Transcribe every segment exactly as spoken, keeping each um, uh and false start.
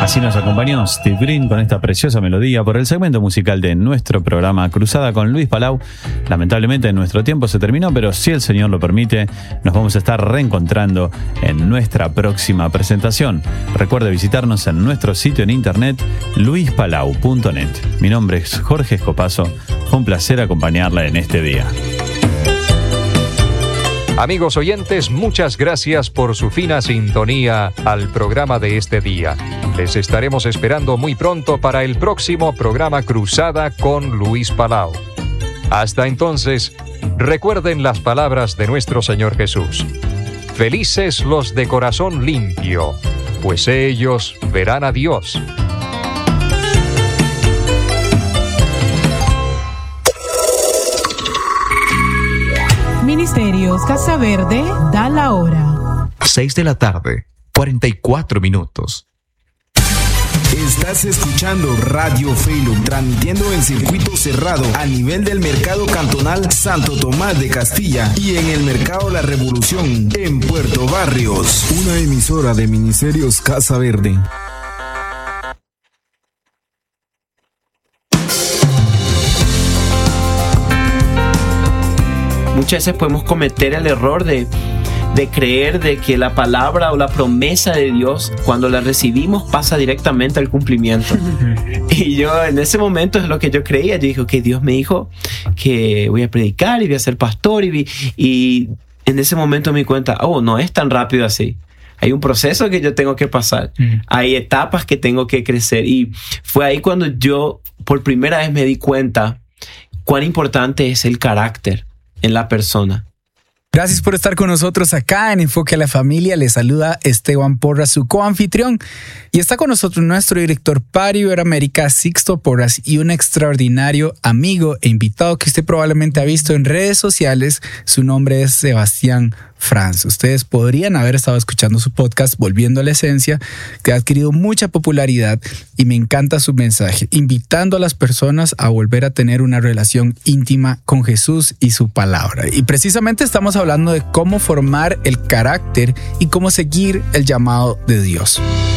Así nos acompañó Steve Green con esta preciosa melodía por el segmento musical de nuestro programa Cruzada con Luis Palau. Lamentablemente nuestro tiempo se terminó, pero si el Señor lo permite, nos vamos a estar reencontrando en nuestra próxima presentación. Recuerde visitarnos en nuestro sitio en internet luis palau punto net. Mi nombre es Jorge Escopazo. Fue un placer acompañarla en este día. Amigos oyentes, muchas gracias por su fina sintonía al programa de este día. Les estaremos esperando muy pronto para el próximo programa Cruzada con Luis Palau. Hasta entonces, recuerden las palabras de nuestro Señor Jesús. Felices los de corazón limpio, pues ellos verán a Dios. Ministerios Casa Verde da la hora. seis de la tarde, cuarenta y cuatro minutos. Estás escuchando Radio Felum, transmitiendo en circuito cerrado a nivel del Mercado Cantonal Santo Tomás de Castilla y en el Mercado La Revolución en Puerto Barrios. Una emisora de Ministerios Casa Verde. Muchas veces podemos cometer el error de, de creer de que la palabra o la promesa de Dios, cuando la recibimos, pasa directamente al cumplimiento. Y yo en ese momento es lo que yo creía. Yo dije que Dios me dijo que voy a predicar y voy a ser pastor. Y, y en ese momento me di cuenta, oh, no es tan rápido así. Hay un proceso que yo tengo que pasar. Mm. Hay etapas que tengo que crecer. Y fue ahí cuando yo por primera vez me di cuenta cuán importante es el carácter en la persona. Gracias por estar con nosotros acá en Enfoque a la Familia. Les saluda Esteban Porras, su coanfitrión. Y está con nosotros nuestro director para Iberoamérica, Sixto Porras, y un extraordinario amigo e invitado que usted probablemente ha visto en redes sociales. Su nombre es Sebastián Franz. Ustedes podrían haber estado escuchando su podcast Volviendo a la Esencia, que ha adquirido mucha popularidad, y me encanta su mensaje, invitando a las personas a volver a tener una relación íntima con Jesús y su palabra. Y precisamente estamos hablando de cómo formar el carácter y cómo seguir el llamado de Dios.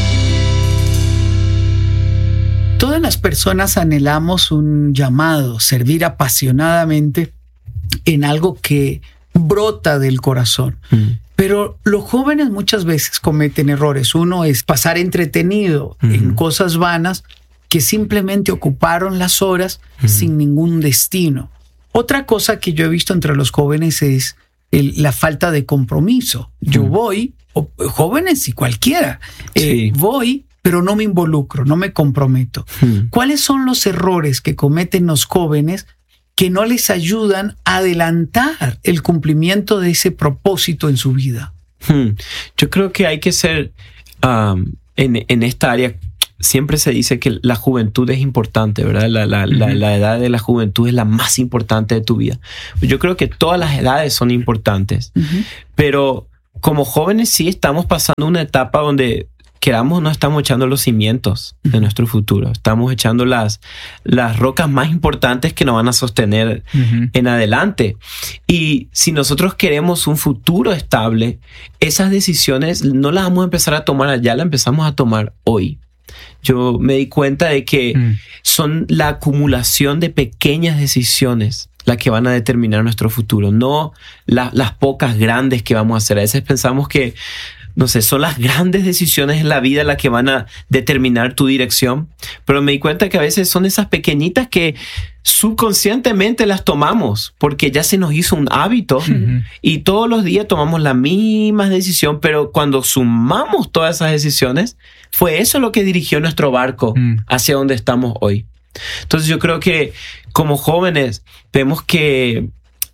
Todas las personas anhelamos un llamado, servir apasionadamente en algo que brota del corazón. Mm. Pero los jóvenes muchas veces cometen errores. Uno es pasar entretenido mm. en cosas vanas que simplemente ocuparon las horas mm. sin ningún destino. Otra cosa que yo he visto entre los jóvenes es el, la falta de compromiso. Yo mm. voy, o, jóvenes y cualquiera, sí. eh, voy, pero no me involucro, no me comprometo. Mm. ¿Cuáles son los errores que cometen los jóvenes que no les ayudan a adelantar el cumplimiento de ese propósito en su vida? Hmm. Yo creo que hay que ser, um, en, en esta área, siempre se dice que la juventud es importante, ¿verdad? La, la, uh-huh. la, la edad de la juventud es la más importante de tu vida. Yo creo que todas las edades son importantes, uh-huh. pero como jóvenes sí estamos pasando una etapa donde queramos, no estamos echando los cimientos de nuestro futuro. Estamos echando las, las rocas más importantes que nos van a sostener uh-huh. en adelante. Y si nosotros queremos un futuro estable, esas decisiones no las vamos a empezar a tomar allá, las empezamos a tomar hoy. Yo me di cuenta de que uh-huh. son la acumulación de pequeñas decisiones las que van a determinar nuestro futuro, no la, las pocas grandes que vamos a hacer. A veces pensamos que no sé, son las grandes decisiones en la vida las que van a determinar tu dirección. Pero me di cuenta que a veces son esas pequeñitas que subconscientemente las tomamos porque ya se nos hizo un hábito uh-huh. y todos los días tomamos la misma decisión, pero cuando sumamos todas esas decisiones, fue eso lo que dirigió nuestro barco uh-huh. hacia donde estamos hoy. Entonces yo creo que como jóvenes tenemos que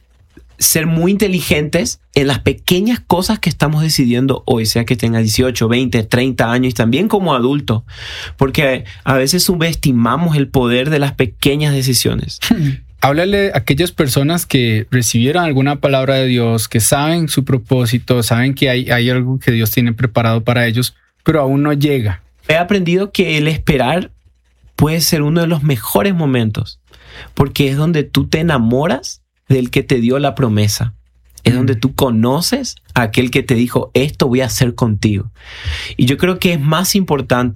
ser muy inteligentes en las pequeñas cosas que estamos decidiendo hoy, sea que tenga dieciocho, veinte, treinta años, y también como adultos, porque a veces subestimamos el poder de las pequeñas decisiones. Háblale a aquellas personas que recibieron alguna palabra de Dios, que saben su propósito, saben que hay, hay algo que Dios tiene preparado para ellos, pero aún no llega. He aprendido que el esperar puede ser uno de los mejores momentos, porque es donde tú te enamoras del que te dio la promesa. Es mm. donde tú conoces a aquel que te dijo, esto voy a hacer contigo. Y yo creo que es más importante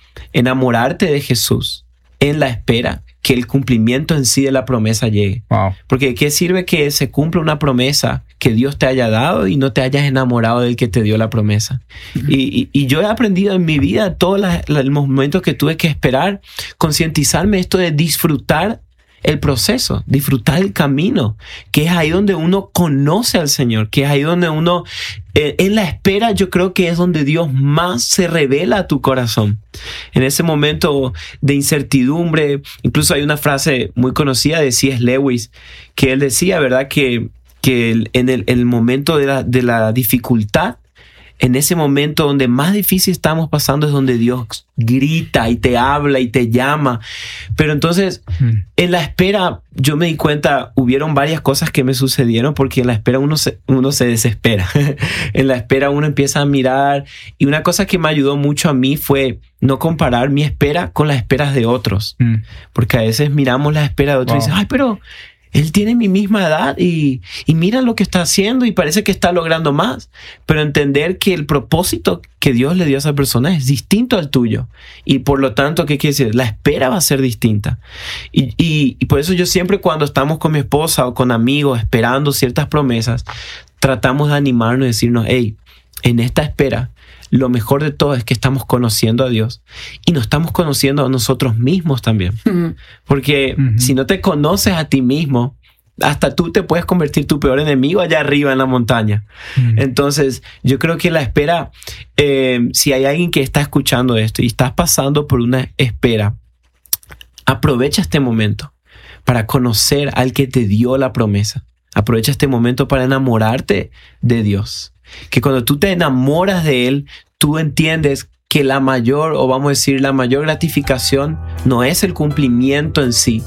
enamorarte de Jesús en la espera que el cumplimiento en sí de la promesa llegue. Wow. Porque ¿de qué sirve que se cumpla una promesa que Dios te haya dado y no te hayas enamorado del que te dio la promesa? Uh-huh. y, y, y yo he aprendido en mi vida, todos la, la, los momentos que tuve que esperar, concientizarme esto de disfrutar el proceso, disfrutar el camino, que es ahí donde uno conoce al Señor, que es ahí donde uno, eh, en la espera, yo creo que es donde Dios más se revela a tu corazón. En ese momento de incertidumbre, incluso hay una frase muy conocida de C S Lewis, que él decía, ¿verdad? Que, que en el, en el momento de la, de la dificultad, en ese momento donde más difícil estamos pasando es donde Dios grita y te habla y te llama. Pero entonces, mm. en la espera, yo me di cuenta, hubieron varias cosas que me sucedieron porque en la espera uno se, uno se desespera. En la espera uno empieza a mirar. Y una cosa que me ayudó mucho a mí fue no comparar mi espera con las esperas de otros. Mm. Porque a veces miramos la espera de otros wow. y dicen, ay, pero él tiene mi misma edad y, y mira lo que está haciendo y parece que está logrando más. Pero entender que el propósito que Dios le dio a esa persona es distinto al tuyo. Y por lo tanto, ¿qué quiere decir? La espera va a ser distinta. Y, y, y por eso yo siempre cuando estamos con mi esposa o con amigos esperando ciertas promesas, tratamos de animarnos y decirnos, hey, en esta espera, lo mejor de todo es que estamos conociendo a Dios y nos estamos conociendo a nosotros mismos también. Uh-huh. Porque uh-huh. si no te conoces a ti mismo, hasta tú te puedes convertir tu peor enemigo allá arriba en la montaña. Uh-huh. Entonces, yo creo que la espera, eh, si hay alguien que está escuchando esto y estás pasando por una espera, aprovecha este momento para conocer al que te dio la promesa. Aprovecha este momento para enamorarte de Dios. Que cuando tú te enamoras de Él, tú entiendes que la mayor, o vamos a decir, la mayor gratificación no es el cumplimiento en sí.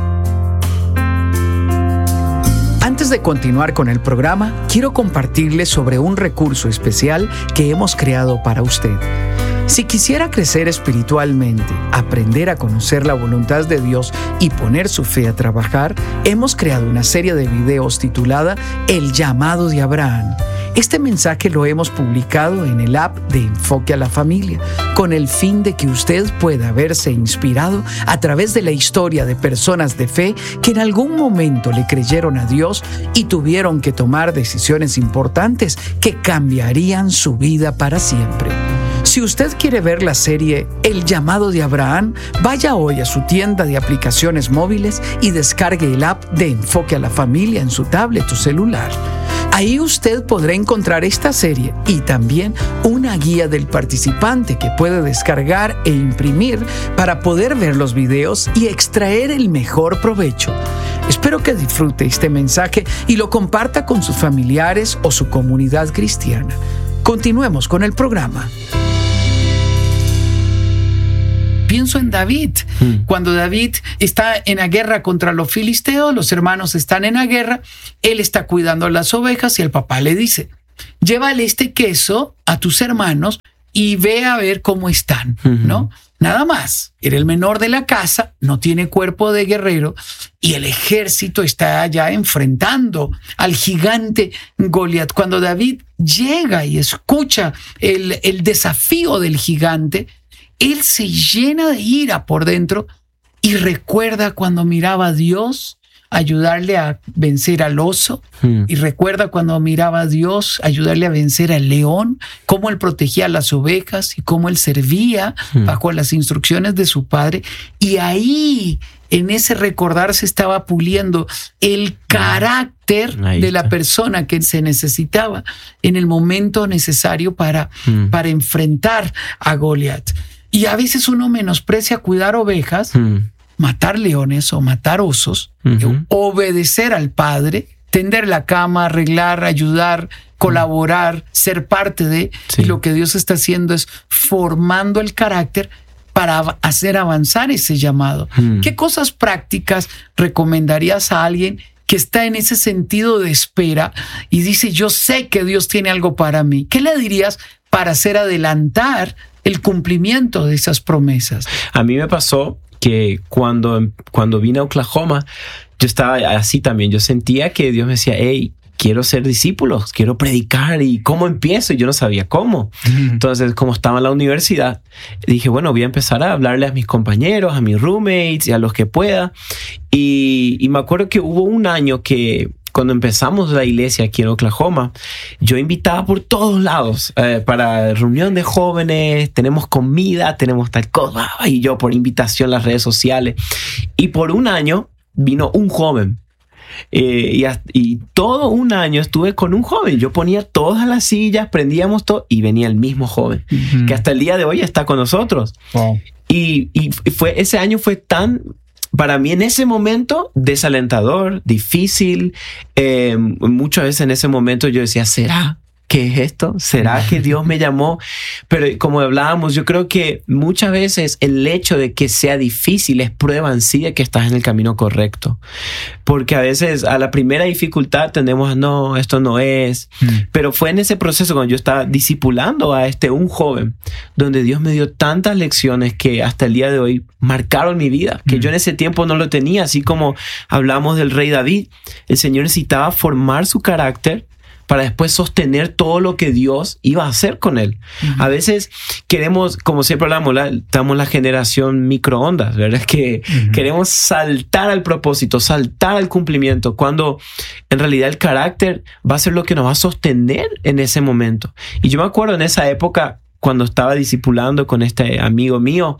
Antes de continuar con el programa, quiero compartirles sobre un recurso especial que hemos creado para usted. Si quisiera crecer espiritualmente, aprender a conocer la voluntad de Dios y poner su fe a trabajar, hemos creado una serie de videos titulada El llamado de Abraham. Este mensaje lo hemos publicado en el app de Enfoque a la Familia, con el fin de que usted pueda verse inspirado a través de la historia de personas de fe que en algún momento le creyeron a Dios y tuvieron que tomar decisiones importantes que cambiarían su vida para siempre. Si usted quiere ver la serie El llamado de Abraham, vaya hoy a su tienda de aplicaciones móviles y descargue el app de Enfoque a la Familia en su tablet o celular. Ahí usted podrá encontrar esta serie y también una guía del participante que puede descargar e imprimir para poder ver los videos y extraer el mejor provecho. Espero que disfrute este mensaje y lo comparta con sus familiares o su comunidad cristiana. Continuemos con el programa. Pienso en David. Mm. Cuando David está en la guerra contra los filisteos, los hermanos están en la guerra, él está cuidando las ovejas y el papá le dice, llévale este queso a tus hermanos y ve a ver cómo están, uh-huh. ¿no? Nada más. Era el menor de la casa, no tiene cuerpo de guerrero y el ejército está ya enfrentando al gigante Goliat. Cuando David llega y escucha el, el desafío del gigante, él se llena de ira por dentro y recuerda cuando miraba a Dios ayudarle a vencer al oso hmm. y recuerda cuando miraba a Dios ayudarle a vencer al león, cómo él protegía a las ovejas y cómo él servía hmm. bajo las instrucciones de su padre. Y ahí, en ese recordar, se estaba puliendo el carácter de la persona que se necesitaba en el momento necesario para, hmm. para enfrentar a Goliat. Y a veces uno menosprecia cuidar ovejas, mm. matar leones o matar osos, uh-huh. obedecer al padre, tender la cama, arreglar, ayudar, colaborar, mm. ser parte de. Sí. Y lo que Dios está haciendo es formando el carácter para hacer avanzar ese llamado. Mm. ¿Qué cosas prácticas recomendarías a alguien que está en ese sentido de espera y dice, yo sé que Dios tiene algo para mí? ¿Qué le dirías para hacer adelantar el cumplimiento de esas promesas? A mí me pasó que cuando, cuando vine a Oklahoma, yo estaba así también. Yo sentía que Dios me decía, hey, quiero ser discípulo, quiero predicar, y ¿cómo empiezo? Y yo no sabía cómo. Uh-huh. Entonces, como estaba en la universidad, dije, bueno, voy a empezar a hablarle a mis compañeros, a mis roommates y a los que pueda. Y, y me acuerdo que hubo un año que cuando empezamos la iglesia aquí en Oklahoma, yo invitaba por todos lados eh, para reunión de jóvenes, tenemos comida, tenemos tal cosa, y yo por invitación en las redes sociales. Y por un año vino un joven. Eh, y, hasta, y todo un año estuve con un joven. Yo ponía todas las sillas, prendíamos todo y venía el mismo joven, uh-huh. que hasta el día de hoy está con nosotros. Wow. Y, y fue, ese año fue tan... Para mí en ese momento desalentador, difícil. Eh, muchas veces en ese momento yo decía, ¿será? ¿Qué es esto? ¿Será que Dios me llamó? Pero como hablábamos, yo creo que muchas veces el hecho de que sea difícil es prueba en sí de que estás en el camino correcto. Porque a veces a la primera dificultad tendemos, no, esto no es. Mm. Pero fue en ese proceso cuando yo estaba discipulando a este un joven, donde Dios me dio tantas lecciones que hasta el día de hoy marcaron mi vida, que mm. yo en ese tiempo no lo tenía. Así como hablamos del rey David, el Señor necesitaba formar su carácter para después sostener todo lo que Dios iba a hacer con él. Uh-huh. A veces queremos, como siempre hablamos, la, estamos en la generación microondas, ¿verdad? Que uh-huh. queremos saltar al propósito, saltar al cumplimiento, cuando en realidad el carácter va a ser lo que nos va a sostener en ese momento. Y yo me acuerdo en esa época, cuando estaba discipulando con este amigo mío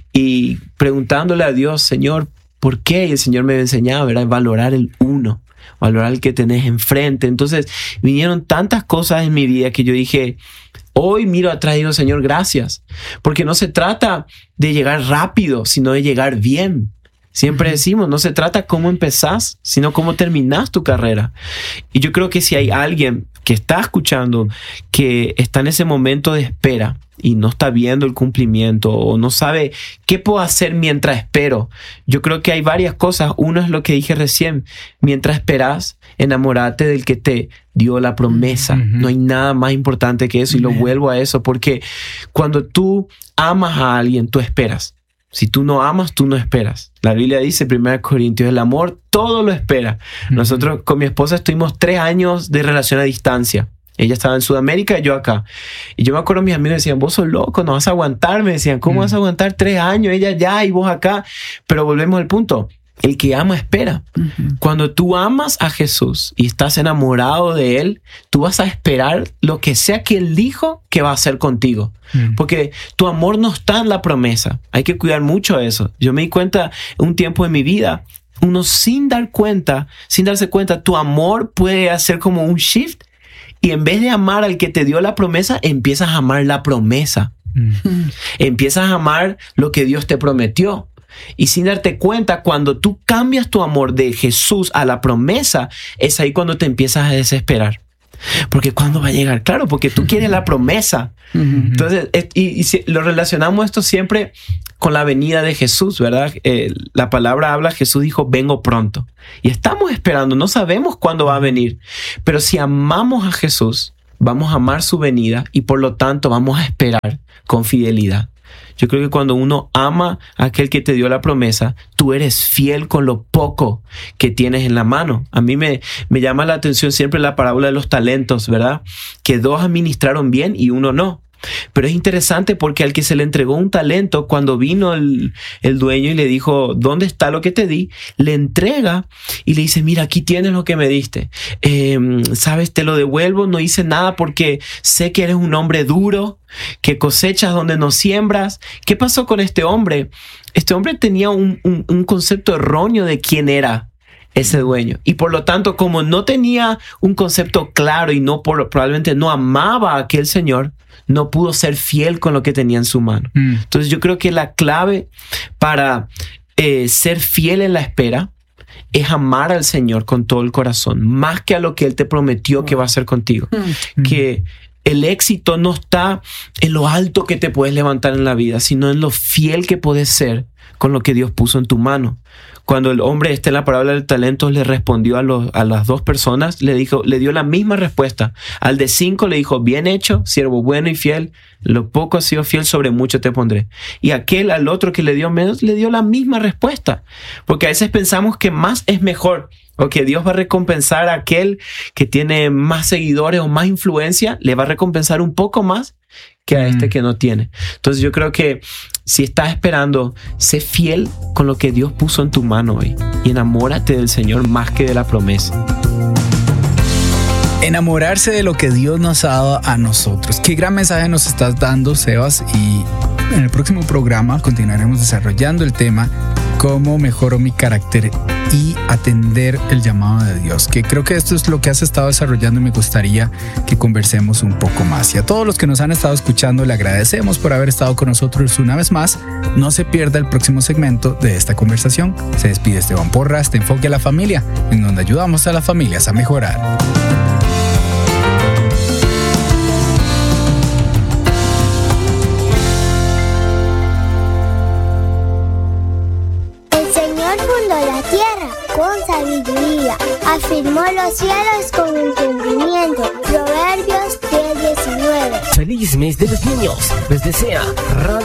y preguntándole a Dios, Señor, ¿por qué? Y el Señor me enseñaba, ¿verdad? Valorar el uno. Valorar el que tenés enfrente. Entonces vinieron tantas cosas en mi vida que yo dije, hoy miro atrás y digo, Señor, gracias. Porque no se trata de llegar rápido, sino de llegar bien. Siempre decimos, no se trata cómo empezás, sino cómo terminás tu carrera. Y yo creo que si hay alguien que está escuchando, que está en ese momento de espera y no está viendo el cumplimiento o no sabe qué puedo hacer mientras espero, yo creo que hay varias cosas. Uno es lo que dije recién: mientras esperas, enamórate del que te dio la promesa. Uh-huh. No hay nada más importante que eso. Y lo vuelvo a eso, porque cuando tú amas a alguien, tú esperas. Si tú no amas, tú no esperas. La Biblia dice, primera Corintios, el amor todo lo espera. Uh-huh. Nosotros con mi esposa estuvimos tres años de relación a distancia. Ella estaba en Sudamérica y yo acá. Y yo me acuerdo, mis amigos decían, vos sos loco, no vas a aguantar. Me decían, ¿cómo uh-huh. vas a aguantar tres años? Ella allá y vos acá. Pero volvemos al punto. El que ama espera. Uh-huh. Cuando tú amas a Jesús y estás enamorado de Él, tú vas a esperar lo que sea que Él dijo que va a hacer contigo. Uh-huh. Porque tu amor no está en la promesa. Hay que cuidar mucho eso. Yo me di cuenta un tiempo en mi vida, uno sin dar cuenta, sin darse cuenta, tu amor puede hacer como un shift. Y en vez de amar al que te dio la promesa, empiezas a amar la promesa. Uh-huh. Empiezas a amar lo que Dios te prometió. Y sin darte cuenta, cuando tú cambias tu amor de Jesús a la promesa, es ahí cuando te empiezas a desesperar. Porque ¿cuándo va a llegar? Claro, porque tú quieres la promesa. Uh-huh. Entonces, y, y si, lo relacionamos esto siempre con la venida de Jesús, ¿verdad? Eh, la palabra habla, Jesús dijo, vengo pronto. Y estamos esperando, no sabemos cuándo va a venir. Pero si amamos a Jesús, vamos a amar su venida y por lo tanto vamos a esperar con fidelidad. Yo creo que cuando uno ama a aquel que te dio la promesa, tú eres fiel con lo poco que tienes en la mano. A mí me, me llama la atención siempre la parábola de los talentos, ¿verdad? Que dos administraron bien y uno no. Pero es interesante porque al que se le entregó un talento, cuando vino el, el dueño y le dijo, ¿dónde está lo que te di? Le entrega y le dice, mira, aquí tienes lo que me diste. Eh, ¿Sabes? Te lo devuelvo, no hice nada porque sé que eres un hombre duro, que cosechas donde no siembras. ¿Qué pasó con este hombre? Este hombre tenía un, un, un concepto erróneo de quién era ese dueño. Y por lo tanto, como no tenía un concepto claro y no por, probablemente no amaba a aquel señor, no pudo ser fiel con lo que tenía en su mano. Mm. Entonces yo creo que la clave para eh, ser fiel en la espera es amar al Señor con todo el corazón, más que a lo que Él te prometió que va a hacer contigo. Mm. Que el éxito no está en lo alto que te puedes levantar en la vida, sino en lo fiel que puedes ser con lo que Dios puso en tu mano. Cuando el hombre, este en la parábola del talento, le respondió a, los, a las dos personas, le dijo, le dio la misma respuesta. Al de cinco le dijo, bien hecho, siervo bueno y fiel, lo poco has sido fiel, sobre mucho te pondré. Y aquel al otro que le dio menos, le dio la misma respuesta. Porque a veces pensamos que más es mejor. o que Dios va a recompensar a aquel que tiene más seguidores o más influencia, le va a recompensar un poco más que a este que no tiene. Entonces yo creo que si estás esperando, sé fiel con lo que Dios puso en tu mano hoy y enamórate del Señor más que de la promesa. Enamorarse de lo que Dios nos ha dado a nosotros. Qué gran mensaje nos estás dando, Sebas, y en el próximo programa continuaremos desarrollando el tema cómo mejoro mi carácter y atender el llamado de Dios, que creo que esto es lo que has estado desarrollando y me gustaría que conversemos un poco más. Y a todos los que nos han estado escuchando, le agradecemos por haber estado con nosotros una vez más. No se pierda el próximo segmento de esta conversación. Se despide Esteban Porras de Enfoque a la Familia, en donde ayudamos a las familias a mejorar. Con sabiduría, afirmó los cielos con entendimiento. Proverbios diez diecinueve. Feliz mes de los niños, les desea Radio